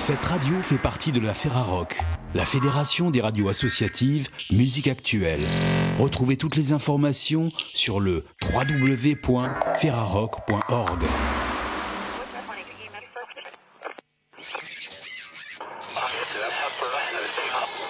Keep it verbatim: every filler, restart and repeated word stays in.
Cette radio fait partie de la Ferrarock, la fédération des radios associatives musique actuelle. Retrouvez toutes les informations sur le w w w point ferrarock point org.